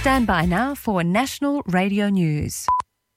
Stand by now for National Radio News.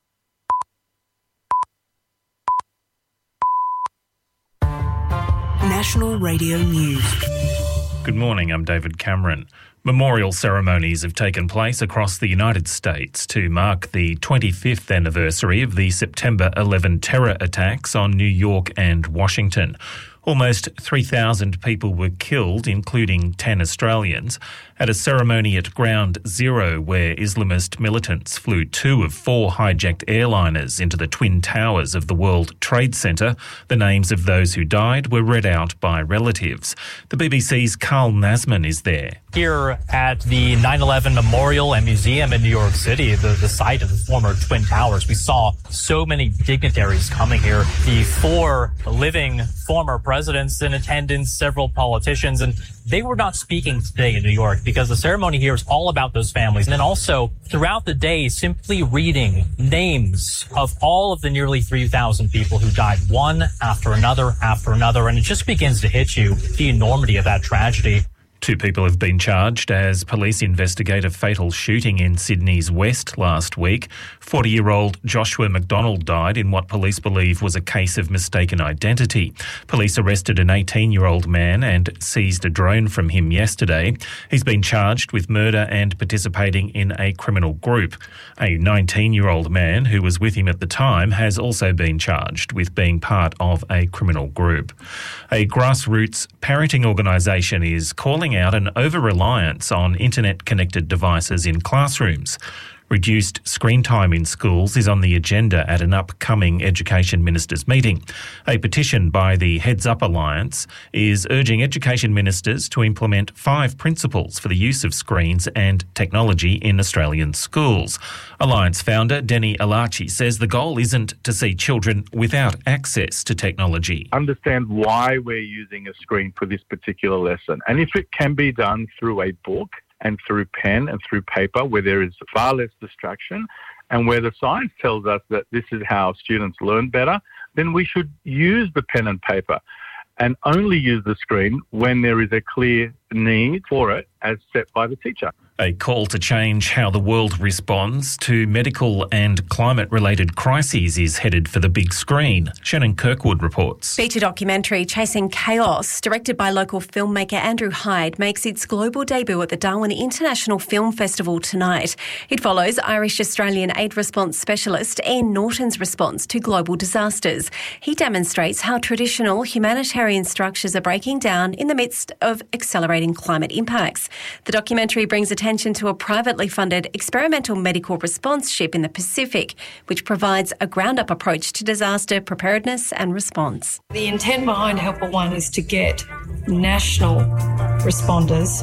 National Radio News. Good morning, I'm David Cameron. Memorial ceremonies have taken place across the United States to mark the 25th anniversary of the September 11 terror attacks on New York and Washington. Almost 3,000 people were killed, including 10 Australians, at a ceremony at Ground Zero where Islamist militants flew 2 of 4 hijacked airliners into the Twin Towers of the World Trade Center. The names of those who died were read out by relatives. The BBC's Carl Nasman is there. Here at the 9/11 Memorial and Museum in New York City, the site of the former Twin Towers, we saw so many dignitaries coming here. The 4 living former presidents in attendance, several politicians, and they were not speaking today in New York because the ceremony here is all about those families. And then also throughout the day, simply reading names of all of the nearly 3,000 people who died, one after another, and it just begins to hit you, the enormity of that tragedy. 2 people have been charged as police investigate a fatal shooting in Sydney's West last week. 40-year-old Joshua McDonald died in what police believe was a case of mistaken identity. Police arrested an 18-year-old man and seized a drone from him yesterday. He's been charged with murder and participating in a criminal group. A 19-year-old man who was with him at the time has also been charged with being part of a criminal group. A grassroots parenting organisation is calling out an over-reliance on internet-connected devices in classrooms. Reduced screen time in schools is on the agenda at an upcoming Education Ministers' meeting. A petition by the Heads Up Alliance is urging education ministers to implement 5 principles for the use of screens and technology in Australian schools. Alliance founder Denny Alachi says the goal isn't to see children without access to technology. Understand why we're using a screen for this particular lesson. And if it can be done through a book, and through pen and through paper where there is far less distraction and where the science tells us that this is how students learn better, then we should use the pen and paper and only use the screen when there is a clear need for it as set by the teacher. A call to change how the world responds to medical and climate-related crises is headed for the big screen. Shannon Kirkwood reports. Feature documentary Chasing Chaos, directed by local filmmaker Andrew Hyde, makes its global debut at the Darwin International Film Festival tonight. It follows Irish-Australian aid response specialist Ian Norton's response to global disasters. He demonstrates how traditional humanitarian structures are breaking down in the midst of accelerating climate impacts. The documentary brings attention to a privately funded experimental medical response ship in the Pacific, which provides a ground-up approach to disaster preparedness and response. The intent behind Helper One is to get national responders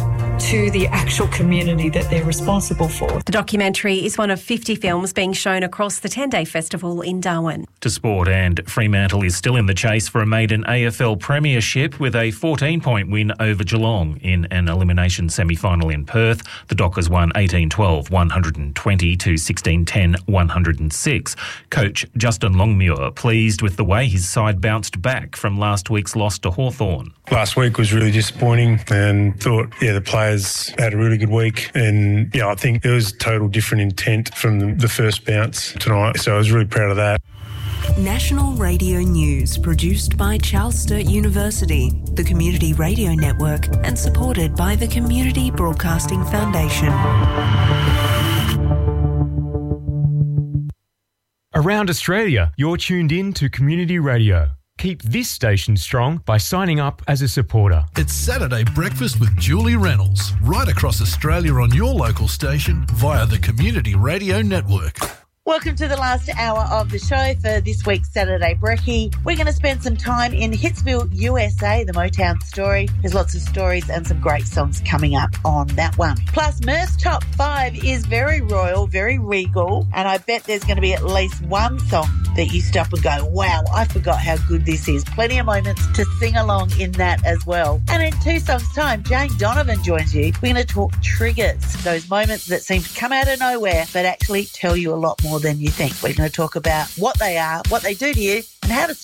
to the actual community that they're responsible for. The documentary is one of 50 films being shown across the 10-day festival in Darwin. To sport, and Fremantle is still in the chase for a maiden AFL premiership with a 14-point win over Geelong in an elimination semi-final in Perth. The Dockers won 18-12, 120 to 16-10, 106. Coach Justin Longmuir pleased with the way his side bounced back from last week's loss to Hawthorn. Last week was really disappointing and thought, the players had a really good week. And, I think there was total different intent from the first bounce tonight. So I was really proud of that. National Radio News, produced by Charles Sturt University, the Community Radio Network, and supported by the Community Broadcasting Foundation. Around Australia, you're tuned in to Community Radio. Keep this station strong by signing up as a supporter. It's Saturday Breakfast with Julie Reynolds, right across Australia on your local station via the Community Radio Network. Welcome to the last hour of the show for this week's Saturday Brekkie. We're going to spend some time in Hitsville, USA, the Motown story. There's lots of stories and some great songs coming up on that one. Plus, Murph's Top 5 is very royal, very regal, and I bet there's going to be at least one song that you stop and go, wow, I forgot how good this is. Plenty of moments to sing along in that as well. And in 2 songs' time, Jane Donovan joins you. We're going to talk triggers, those moments that seem to come out of nowhere but actually tell you a lot more than you think. We're going to talk about what they are, what they do to you, and how to